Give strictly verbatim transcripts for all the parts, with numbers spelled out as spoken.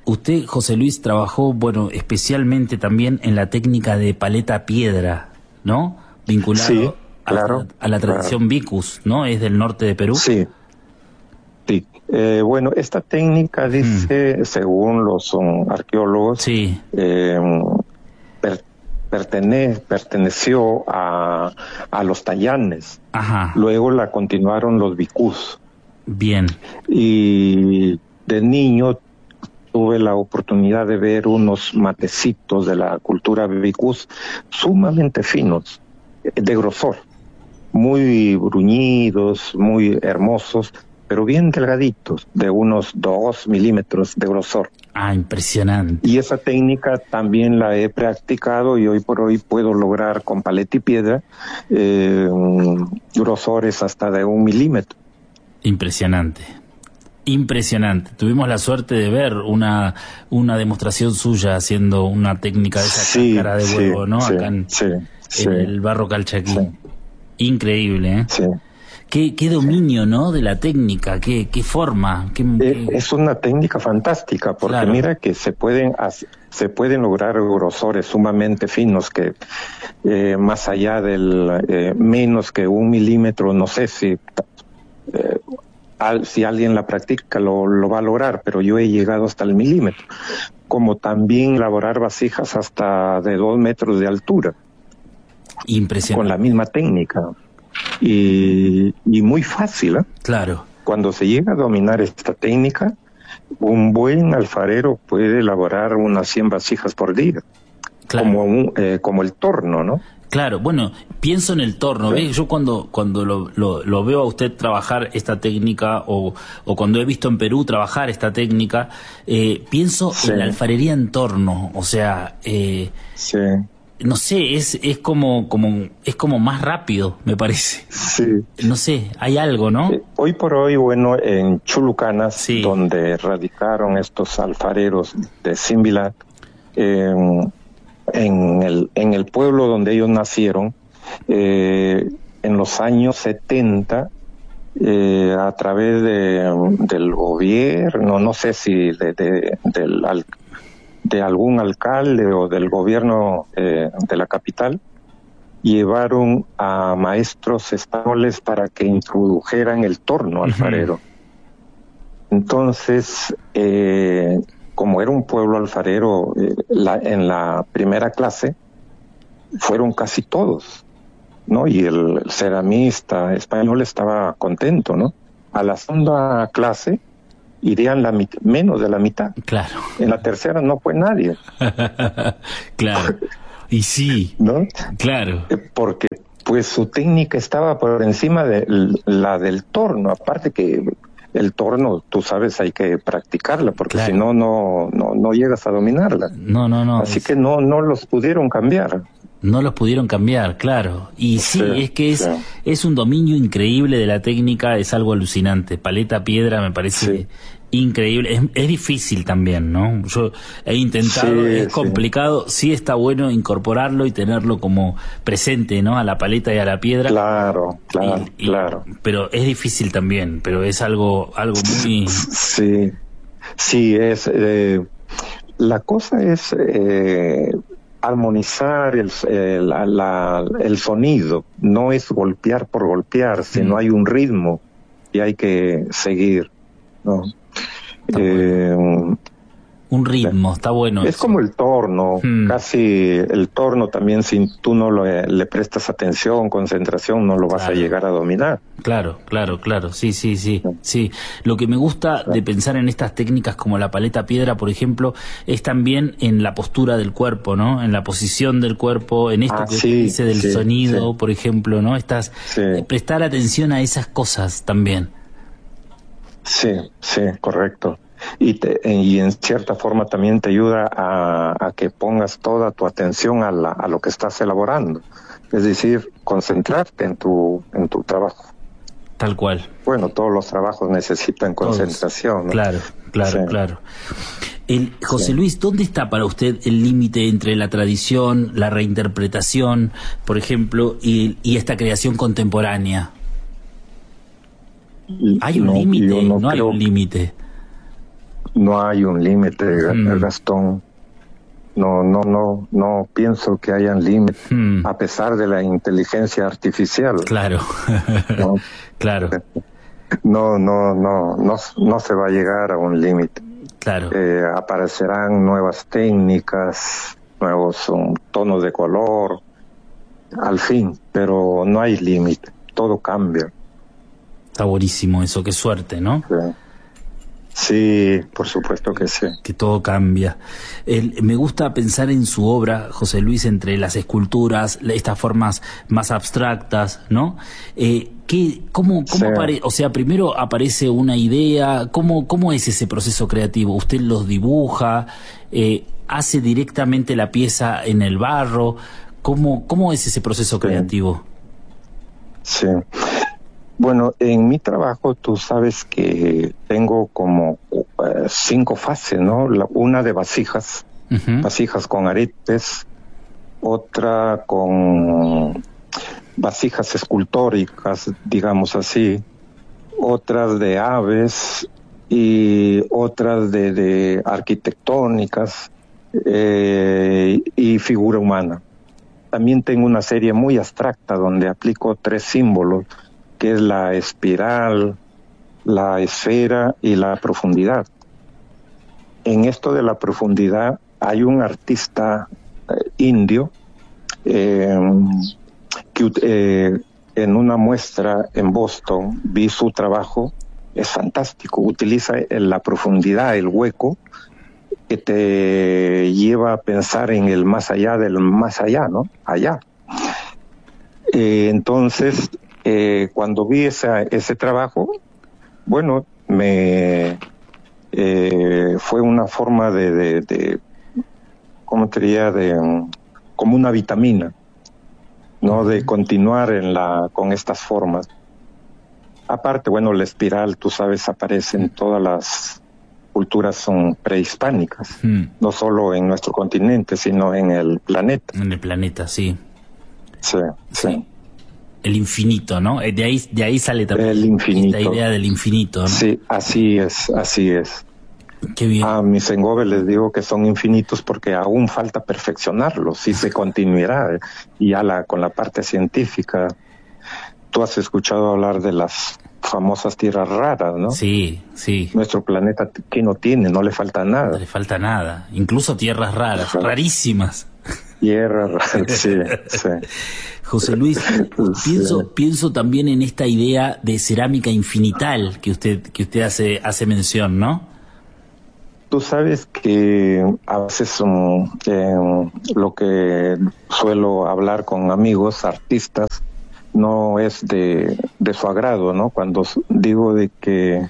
Usted, José Luis, trabajó, bueno, especialmente también en la técnica de paleta piedra, ¿no? Vinculado sí, claro, a, a la tradición claro. Vicus, ¿no? Es del norte de Perú. Sí. Sí. Eh, bueno, esta técnica dice, hmm. según los um, arqueólogos, sí. eh, per, pertene, perteneció a, a los tayanes. Ajá. Luego la continuaron los vicus. Bien. Y de niño tuve la oportunidad de ver unos matecitos de la cultura vicus sumamente finos, de grosor, muy bruñidos, muy hermosos, pero bien delgaditos, de unos dos milímetros de grosor. Ah, impresionante. Y esa técnica también la he practicado y hoy por hoy puedo lograr con paleta y piedra eh, grosores hasta de un milímetro. Impresionante. Impresionante. Tuvimos la suerte de ver una una demostración suya haciendo una técnica de esa sí, cáscara de huevo, sí, ¿no? Sí, Acá en, sí, en sí. el Barro Calchaquí. Sí. Increíble, ¿eh? Sí. Qué, qué dominio, ¿no? De la técnica, qué, qué forma. Qué, qué... Es una técnica fantástica porque claro. mira que se pueden se pueden lograr grosores sumamente finos que eh, más allá del eh, menos que un milímetro, no sé si eh, al, si alguien la practica lo, lo va a lograr, pero yo he llegado hasta el milímetro. Como también elaborar vasijas hasta de dos metros de altura. Impresionante. Con la misma técnica. Y, y muy fácil, ¿eh? Claro. Cuando se llega a dominar esta técnica, un buen alfarero puede elaborar unas cien vasijas por día. Claro. Como, un, eh, como el torno, ¿no? Claro, bueno, pienso en el torno, ¿ves? Yo cuando cuando lo, lo, lo veo a usted trabajar esta técnica o, o cuando he visto en Perú trabajar esta técnica, eh, pienso sí. en la alfarería en torno, o sea, eh, sí. no sé, es es como como es como más rápido, me parece. Sí. No sé, hay algo, ¿no? Eh, hoy por hoy, bueno, en Chulucanas, sí. donde radicaron estos alfareros de Simbilat, eh, en el en el pueblo donde ellos nacieron, eh, en los años setenta, eh, a través de del gobierno, no sé si de, de del al, de algún alcalde o del gobierno eh, de la capital, llevaron a maestros españoles para que introdujeran el torno alfarero. Uh-huh. Entonces, eh, como era un pueblo alfarero, eh, la, en la primera clase fueron casi todos, ¿no? Y el, el ceramista español estaba contento, ¿no? A la segunda clase irían la mit- menos de la mitad. Claro. En la tercera no fue nadie. Claro. Y sí, ¿no? Claro. Porque pues su técnica estaba por encima de la del torno, aparte que el torno, tú sabes, hay que practicarla, porque claro. si no, no, no, no llegas a dominarla. No, no, no. Así es... que no, no los pudieron cambiar. No los pudieron cambiar, claro. Y sí, sí es que es, sí. es un dominio increíble de la técnica, es algo alucinante. Paleta, piedra, me parece sí. increíble. Es, es difícil también, ¿no? Yo he intentado, sí, es complicado. Sí. sí está bueno incorporarlo y tenerlo como presente, ¿no? A la paleta y a la piedra. Claro, claro, y, y, claro. Pero es difícil también, pero es algo, algo muy... Sí, sí, es... Eh, la cosa es... Eh, armonizar el, el, la, el sonido, no es golpear por golpear, sino mm. hay un ritmo y hay que seguir, ¿no? Eh, bueno. Un ritmo, está bueno. Es eso. como el torno, mm. casi el torno también, si tú no le, le prestas atención, concentración, no lo vas claro. a llegar a dominar. Claro, claro, claro, sí, sí, sí, sí. Lo que me gusta de pensar en estas técnicas como la paleta piedra, por ejemplo, es también en la postura del cuerpo, ¿no? En la posición del cuerpo, en esto ah, que sí, dice del sí, sonido, sí. por ejemplo, ¿no? Estás, sí. prestar atención a esas cosas también. Sí, sí, correcto. Y, te, y en cierta forma también te ayuda a, a que pongas toda tu atención a, la, a lo que estás elaborando, es decir, concentrarte en tu en tu trabajo. Tal cual. Bueno, todos los trabajos necesitan concentración, ¿no? Claro, claro, sí. claro. El, José sí. Luis, ¿dónde está para usted el límite entre la tradición, la reinterpretación, por ejemplo, y, y esta creación contemporánea? ¿Hay un no, límite? No, no hay creo... un límite. no hay un límite, Mm. Gastón. No, no, no, no pienso que hayan límites, Mm. a pesar de la inteligencia artificial. Claro, ¿no? claro, No, no, no, no, no se va a llegar a un límite. claro. Eh, aparecerán nuevas técnicas, nuevos um, tonos de color, al fin, pero no hay límite, todo cambia. Está buenísimo eso, qué suerte, ¿no? Sí, sí, por supuesto que sí. Que todo cambia. El- me gusta pensar en su obra, José Luis, entre las esculturas, la- estas formas más abstractas, ¿no? Eh, ¿qué, cómo, cómo Sí. apare- o sea, primero aparece una idea, ¿cómo, cómo es ese proceso creativo? ¿Usted los dibuja? Eh, ¿hace directamente la pieza en el barro? ¿Cómo, cómo es ese proceso Sí. creativo? Sí. Bueno, en mi trabajo tú sabes que tengo como eh, cinco fases, ¿no? La, una de vasijas, Ujú. vasijas con aretes, otra con vasijas escultóricas, digamos así, otras de aves y otras de, de arquitectónicas eh, y figura humana. También tengo una serie muy abstracta donde aplico tres símbolos, que es la espiral, la esfera y la profundidad. En esto de la profundidad hay un artista eh, indio eh, que eh, en una muestra en Boston vi su trabajo, es fantástico, utiliza la profundidad, el hueco, que te lleva a pensar en el más allá del más allá, ¿no? Allá. Eh, entonces, eh, cuando vi esa, ese trabajo, bueno, me eh, fue una forma de, de, de ¿cómo te diría? De, um, como una vitamina, ¿no? De continuar en la con estas formas. Aparte, bueno, la espiral, tú sabes, aparece en todas las culturas son prehispánicas, Mm. no solo en nuestro continente, sino en el planeta. En el planeta, sí. Sí, sí. Sí. El infinito, ¿no? Eh, De ahí, de ahí sale también El infinito. esta idea del infinito, ¿no? Sí, así es, así es. Qué bien. A mis engobes les digo que son infinitos porque aún falta perfeccionarlos y se continuará. eh, Y ya la, con la parte científica, tú has escuchado hablar de las famosas tierras raras, ¿no? Sí, sí. Nuestro planeta, ¿qué no tiene? No le falta No nada. le falta nada. Incluso tierras raras, Ajá. rarísimas. Tierra rara, sí, sí. José Luis, pienso, pienso también en esta idea de cerámica infinital que usted, que usted hace, hace mención, ¿no? Tú sabes que a veces um, eh, lo que suelo hablar con amigos, artistas, no es de, de su agrado, ¿no? Cuando s- digo de que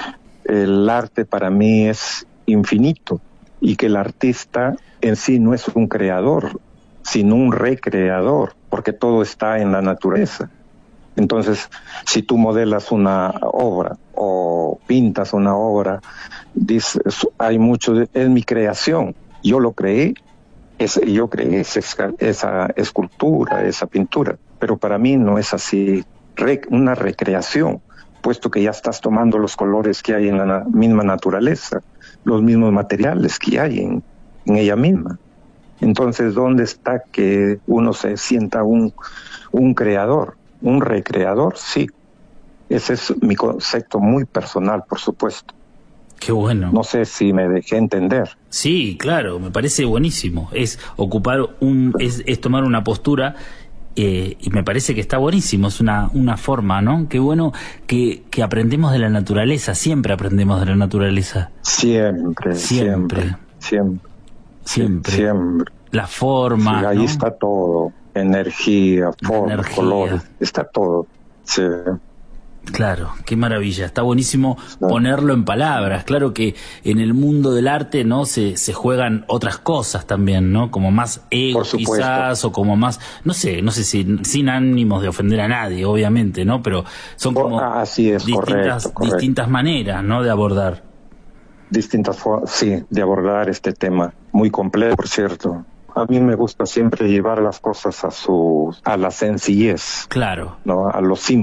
el arte para mí es infinito y que el artista en sí no es un creador, sino un recreador, porque todo está en la naturaleza. Entonces, si tú modelas una obra o pintas una obra, dices, hay mucho de, es mi creación, yo lo creé, es, yo creé esa, esca- esa escultura, esa pintura, pero para mí no es así, re- una recreación, puesto que ya estás tomando los colores que hay en la na- misma naturaleza, los mismos materiales que hay en, en ella misma. Entonces, ¿dónde está que uno se sienta un, un creador, un recreador? Sí, ese es mi concepto muy personal, por supuesto. Qué bueno. No sé si me dejé entender. Sí, claro, me parece buenísimo. Es ocupar un, es, es tomar una postura eh, y me parece que está buenísimo. Es una, una forma, ¿no? Qué bueno que, que aprendemos de la naturaleza. Siempre aprendemos de la naturaleza. Siempre, Siempre. siempre, siempre, Siempre. siempre. La forma. Sí, ahí ¿no? está todo, energía, forma, energía. colores, está todo. Sí. Claro, qué maravilla. Está buenísimo ponerlo en palabras. Claro que en el mundo del arte, ¿no? Se, se juegan otras cosas también, ¿no? Como más ego, Por supuesto. quizás, o como más, no sé, no sé si sin ánimos de ofender a nadie, obviamente, ¿no? Pero son como Oh, así es, distintas, correcto, correcto. distintas maneras, ¿no? De abordar. Distintas formas, sí, de abordar este tema, muy complejo, por cierto. A mí me gusta siempre llevar las cosas a su, a la sencillez, Claro, ¿no? A lo simple.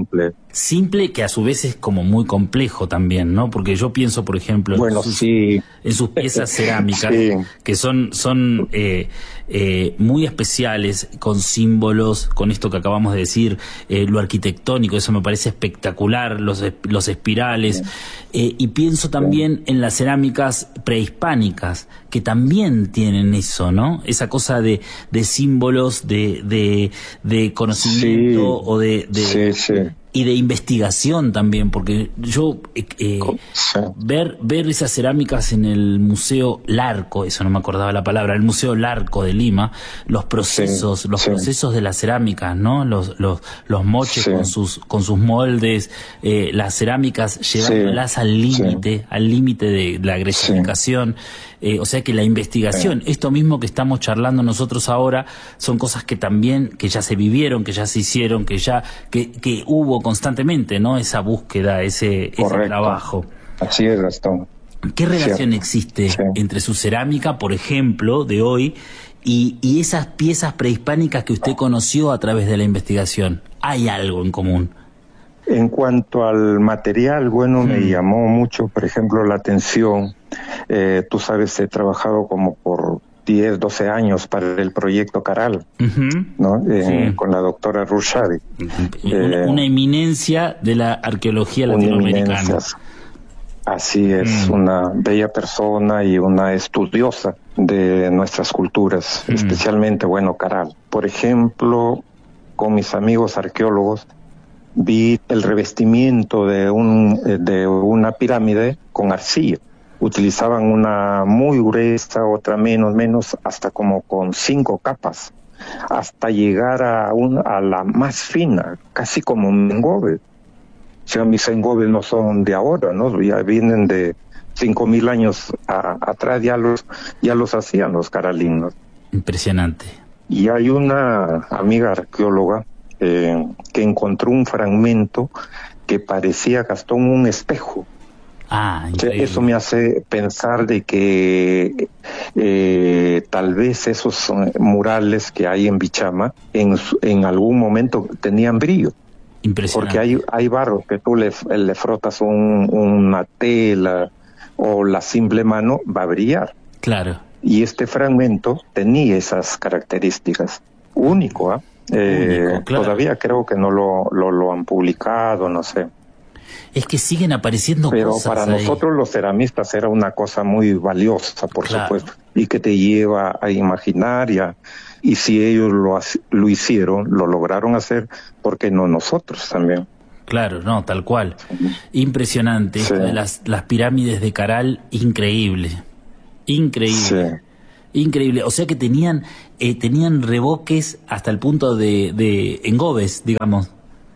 simple que a su vez es como muy complejo también, ¿no? Porque yo pienso, por ejemplo, bueno, en, sus, sí. en sus piezas cerámicas, sí. que son, son eh, eh, muy especiales, con símbolos, con esto que acabamos de decir, eh, lo arquitectónico, eso me parece espectacular, los, los espirales, eh, y pienso también en las cerámicas prehispánicas, que también tienen eso, ¿no? Esa cosa de, de símbolos, de, de, de conocimiento, sí. o de... de sí, sí. y de investigación también, porque yo eh, sí. ver ver esas cerámicas en el Museo Larco, eso no me acordaba la palabra, el Museo Larco de Lima, los procesos, sí, los sí. procesos de las cerámicas, ¿no? Los los los moches sí. con sus con sus moldes, eh, las cerámicas llevándolas sí. al límite, sí. al límite de la agresificación. Sí. Eh, o sea que la investigación, sí. esto mismo que estamos charlando nosotros ahora, son cosas que también, que ya se vivieron, que ya se hicieron, que ya, que, que hubo constantemente, ¿no? Esa búsqueda, ese, ese trabajo. Así es, Gastón. ¿Qué relación Cierto. existe sí. entre su cerámica, por ejemplo, de hoy, y, y esas piezas prehispánicas que usted conoció a través de la investigación? ¿Hay algo en común? En cuanto al material, bueno, hmm. me llamó mucho, por ejemplo, la atención. Eh, tú sabes, he trabajado como por diez, doce años para el proyecto Caral, uh-huh. ¿no? Eh, sí. Con la doctora Rushadi. Uh-huh. Eh, una, una eminencia de la arqueología latinoamericana. Así es, mm. una bella persona y una estudiosa de nuestras culturas, mm. especialmente, bueno, Caral. Por ejemplo, con mis amigos arqueólogos, vi el revestimiento de, un, de una pirámide con arcilla. Utilizaban una muy gruesa, otra menos, menos, hasta como con cinco capas, hasta llegar a, un, a la más fina, casi como un engobe. O sea, mis engobes no son de ahora, ¿no? Ya vienen de cinco mil años a, atrás, ya los, ya los hacían los caralinos. Impresionante. Y hay una amiga arqueóloga eh, que encontró un fragmento que parecía, Gastón, un espejo. Ah, o sea, eso me hace pensar de que eh, tal vez esos murales que hay en Bichama en, en algún momento tenían brillo. Impresionante. Porque hay, hay barro que tú le, le frotas un, una tela o la simple mano, va a brillar. Claro. Y este fragmento tenía esas características. Único, ¿eh? Eh, Único, claro. Todavía creo que no lo, lo, lo han publicado, no sé. Es que siguen apareciendo Pero cosas para ahí. nosotros los ceramistas era una cosa muy valiosa, por claro. supuesto, y que te lleva a imaginar y, a, y si ellos lo, lo hicieron, lo lograron hacer, ¿por qué no nosotros también? Claro, no, tal cual. Sí. Impresionante. Sí. Las, las pirámides de Caral, increíble. Increíble. Sí. Increíble. O sea que tenían eh, tenían revoques hasta el punto de, de engobes, digamos.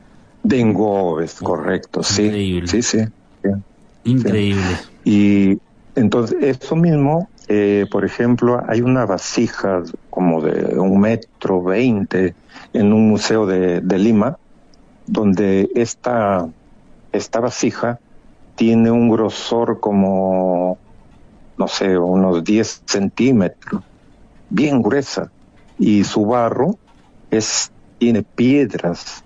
De engobes, correcto, sí. Increíble. Sí, sí. sí Increíble. Sí. Y entonces, eso mismo, eh, por ejemplo, hay una vasija como de un metro veinte en un museo de, de Lima, donde esta, esta vasija tiene un grosor como, no sé, unos diez centímetros, bien gruesa, y su barro es, tiene piedras,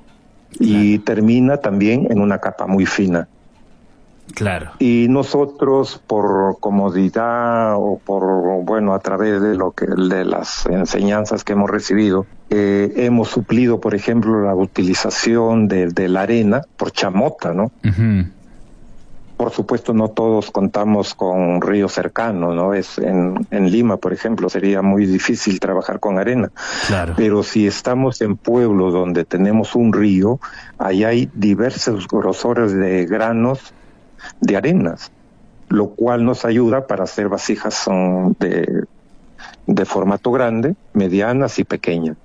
y termina también en una capa muy fina. Claro. Y nosotros, por comodidad o por, bueno, a través de lo que de las enseñanzas que hemos recibido, eh, hemos suplido, por ejemplo, la utilización de, de la arena por chamota, ¿no? Uh-huh. Por supuesto, no todos contamos con ríos cercanos, ¿no? Es en, en Lima, por ejemplo, sería muy difícil trabajar con arena. Claro. Pero si estamos en pueblos donde tenemos un río, ahí hay diversos grosores de granos de arenas, lo cual nos ayuda para hacer vasijas de, de formato grande, medianas y pequeñas.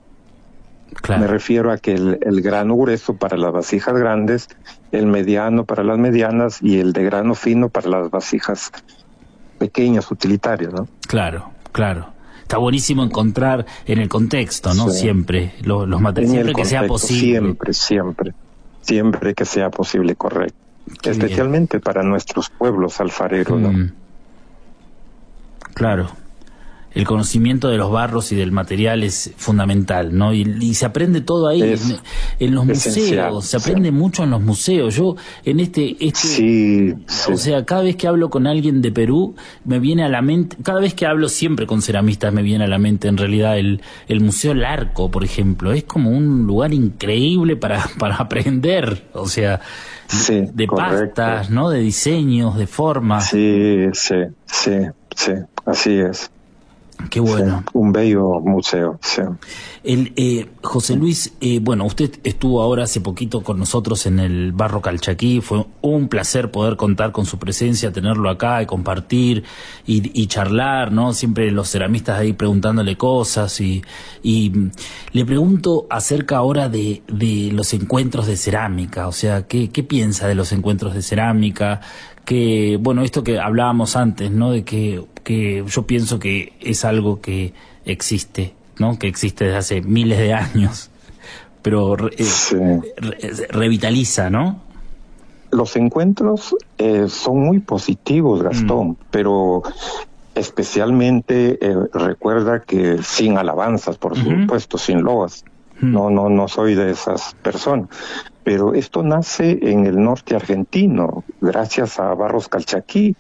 Claro. Me refiero a que el, el grano grueso para las vasijas grandes, el mediano para las medianas y el de grano fino para las vasijas pequeñas, utilitarias, ¿no? Claro, claro. Está buenísimo encontrar en el contexto, ¿no? Sí. Siempre los, los materiales, siempre que sea posible. Siempre, siempre, siempre que sea posible, correcto. Qué Especialmente bien. Para nuestros pueblos alfareros, ¿no? Mm. Claro. el conocimiento de los barros y del material es fundamental, ¿no? Y, y se aprende todo ahí, en, en los esencial, museos, se aprende sí. mucho en los museos. Yo, en este, este sí, sí. o sea, cada vez que hablo con alguien de Perú, me viene a la mente, cada vez que hablo siempre con ceramistas, me viene a la mente, en realidad, el, el Museo Larco, por ejemplo. Es como un lugar increíble para, para aprender, o sea, sí, de correcto. pastas, ¿no? De diseños, de formas. Sí, sí, sí, sí, así es. Qué bueno. Sí, un bello museo, sí. El, eh, José Luis, eh, bueno, usted estuvo ahora hace poquito con nosotros en el Barro Calchaquí. Fue un placer poder contar con su presencia, tenerlo acá y compartir y, y charlar, ¿no? Siempre los ceramistas ahí preguntándole cosas y, y le pregunto acerca ahora de, de los encuentros de cerámica. O sea, ¿qué, qué piensa de los encuentros de cerámica? Que, bueno, esto que hablábamos antes, ¿no? De que, que yo pienso que es algo que existe, ¿no? Que existe desde hace miles de años, pero eh, sí. re, revitaliza, ¿no? Los encuentros eh, son muy positivos, Gastón, mm. pero especialmente eh, recuerda que sin alabanzas, por uh-huh. supuesto, sin loas. Mm. No, no, no soy de esas personas. Pero esto nace en el norte argentino, gracias a Barros Calchaquí.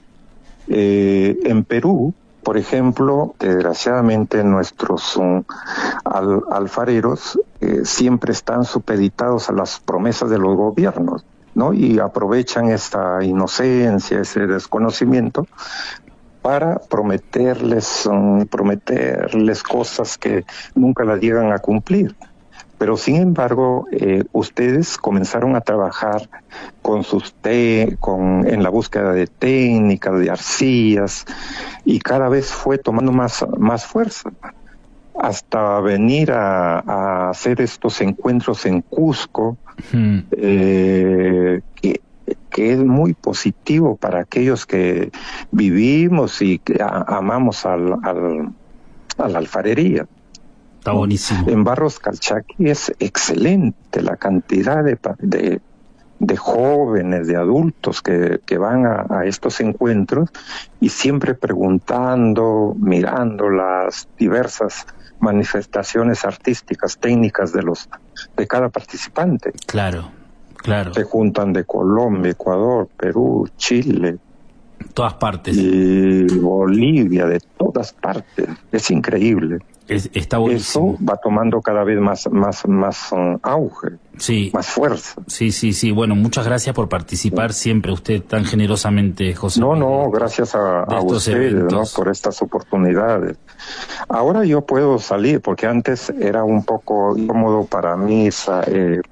Eh, en Perú, por ejemplo, desgraciadamente nuestros um, al, alfareros eh, siempre están supeditados a las promesas de los gobiernos, ¿no? Y aprovechan esta inocencia, ese desconocimiento, para prometerles, um, prometerles cosas que nunca las llegan a cumplir. Pero sin embargo, eh, ustedes comenzaron a trabajar con sus te con en la búsqueda de técnicas, de arcillas, y cada vez fue tomando más, más fuerza, hasta venir a, a hacer estos encuentros en Cusco, hmm. eh, que, que es muy positivo para aquellos que vivimos y que a, amamos al, al, a la alfarería. Está buenísimo. En Barros Calchaquí es excelente la cantidad de, de, de jóvenes, de adultos que, que van a, a estos encuentros y siempre preguntando, mirando las diversas manifestaciones artísticas, técnicas de los de cada participante. Claro, claro. Se juntan de Colombia, Ecuador, Perú, Chile. Todas partes. Y Bolivia, de todas partes. Es increíble. Es, está buenísimo. Eso va tomando cada vez más más más um, auge, sí. más fuerza. Sí, sí, sí. Bueno, muchas gracias por participar sí. siempre usted tan generosamente, José. No, no, gracias a, a ustedes, ¿no? Por estas oportunidades. Ahora yo puedo salir, porque antes era un poco incómodo para mí eh,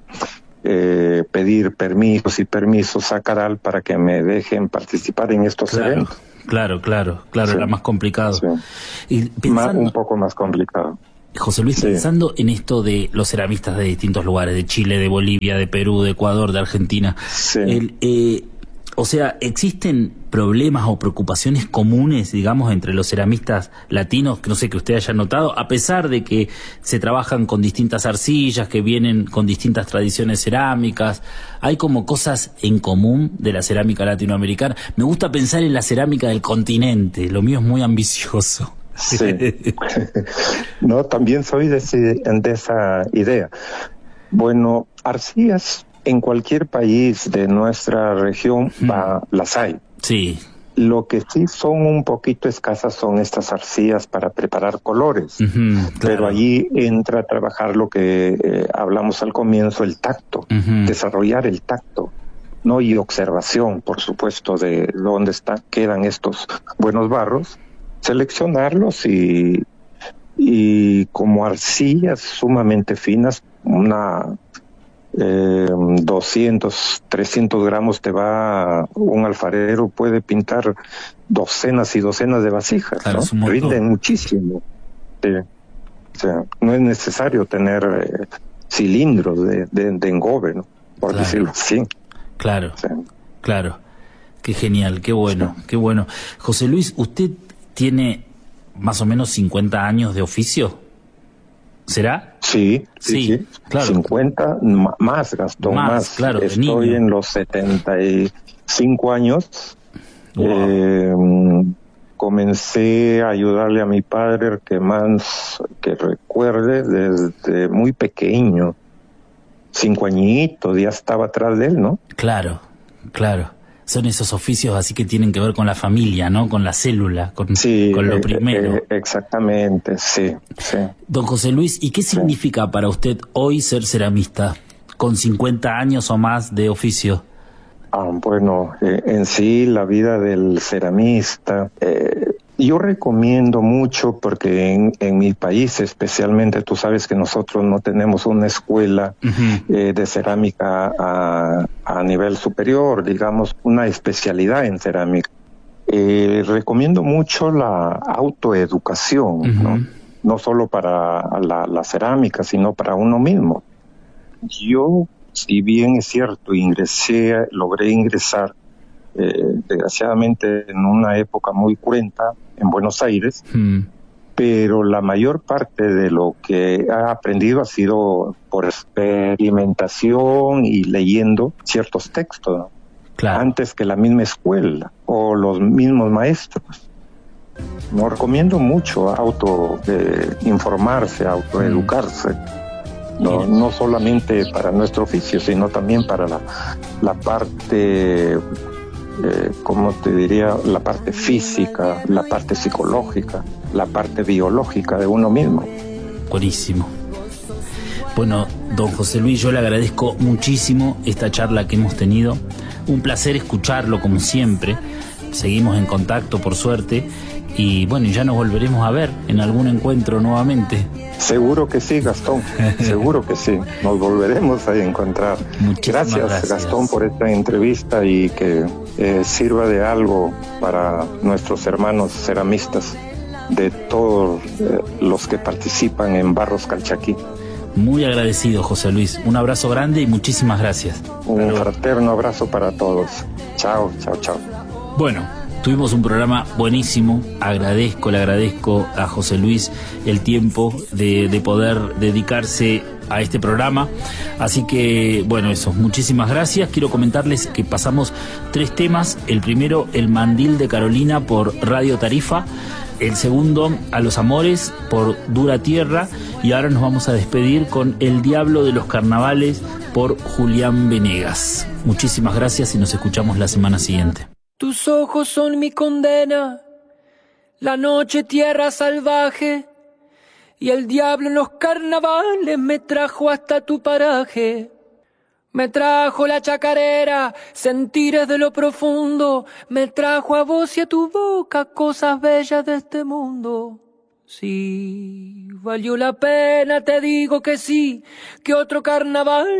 eh, pedir permisos y permisos a Caral para que me dejen participar en estos claro. eventos. Claro, claro, claro, sí, era más complicado. Sí. Y pensando, más, un poco más complicado. José Luis, sí. pensando en esto de los ceramistas de distintos lugares, de Chile, de Bolivia, de Perú, de Ecuador, de Argentina, sí. el, eh, o sea, ¿existen problemas o preocupaciones comunes, digamos, entre los ceramistas latinos, que no sé, que usted haya notado, a pesar de que se trabajan con distintas arcillas, que vienen con distintas tradiciones cerámicas? ¿Hay como cosas en común de la cerámica latinoamericana? Me gusta pensar en la cerámica del continente, lo mío es muy ambicioso. Sí. No, también soy de, ese, de esa idea. Bueno, arcillas en cualquier país de nuestra región hmm. va, las hay. Sí. Lo que sí son un poquito escasas son estas arcillas para preparar colores. Uh-huh, claro. Pero allí entra a trabajar lo que eh, hablamos al comienzo, el tacto, uh-huh. desarrollar el tacto, ¿no? Y observación, por supuesto, de dónde están, quedan estos buenos barros, seleccionarlos y, y como arcillas sumamente finas, una eh, doscientos, trescientos gramos te va, un alfarero puede pintar docenas y docenas de vasijas, claro, ¿no? Rinden muchísimo. Sí. O sea, no es necesario tener eh, cilindros de, de, de engobe, ¿no? Por claro. decirlo así. Claro, sí. claro. Qué genial, qué bueno, sí. qué bueno. José Luis, ¿usted tiene más o menos cincuenta años de oficio? ¿Será? Sí, sí, sí, sí. Claro. cincuenta más, Gastón, más. más. Claro, Estoy niño. en los setenta y cinco años. Wow. Eh, comencé a ayudarle a mi padre, que más que recuerde, desde muy pequeño, cinco añitos, ya estaba atrás de él, ¿no? Claro, claro. Son esos oficios así que tienen que ver con la familia, ¿no? Con la célula, con, sí, con lo primero. Eh, exactamente, sí, sí. Don José Luis, ¿y qué significa sí. para usted hoy ser ceramista, con cincuenta años o más de oficio? Ah, bueno, eh, en sí la vida del ceramista, eh, yo recomiendo mucho porque en, en mi país especialmente, tú sabes que nosotros no tenemos una escuela uh-huh. eh, de cerámica a, a nivel superior, digamos, una especialidad en cerámica. Eh, recomiendo mucho la autoeducación, uh-huh. ¿no? No solo para la, la cerámica, sino para uno mismo. Yo, si bien es cierto, ingresé, logré ingresar, eh, desgraciadamente en una época muy cruenta en Buenos Aires, mm. pero la mayor parte de lo que he aprendido ha sido por experimentación y leyendo ciertos textos, ¿no? Claro. Antes que la misma escuela o los mismos maestros. No recomiendo mucho auto eh, informarse, autoeducarse. Mm. No, no solamente para nuestro oficio, sino también para la, la parte, eh, ¿cómo te diría? La parte física, la parte psicológica, la parte biológica de uno mismo. Buenísimo. Bueno, don José Luis, yo le agradezco muchísimo esta charla que hemos tenido. Un placer escucharlo como siempre. Seguimos en contacto, por suerte. Y bueno, ya nos volveremos a ver en algún encuentro nuevamente. Seguro que sí, Gastón, seguro que sí, nos volveremos a encontrar. Gracias, gracias, Gastón, por esta entrevista y que eh, sirva de algo para nuestros hermanos ceramistas, de todos eh, los que participan en Barros Calchaquí. Muy agradecido, José Luis. Un abrazo grande y muchísimas gracias. Un fraterno abrazo para todos. Chao, chao, chao. Bueno. Tuvimos un programa buenísimo, agradezco, le agradezco a José Luis el tiempo de, de poder dedicarse a este programa, así que bueno, eso, muchísimas gracias. Quiero comentarles que pasamos tres temas, el primero, El Mandil de Carolina por Radio Tarifa, el segundo, A los Amores por Dura Tierra, y ahora nos vamos a despedir con El Diablo de los Carnavales por Julián Venegas. Muchísimas gracias y nos escuchamos la semana siguiente. Tus ojos son mi condena, la noche tierra salvaje, y el diablo en los carnavales me trajo hasta tu paraje. Me trajo la chacarera, sentires de lo profundo, me trajo a vos y a tu boca cosas bellas de este mundo. Sí, valió la pena, te digo que sí, que otro carnaval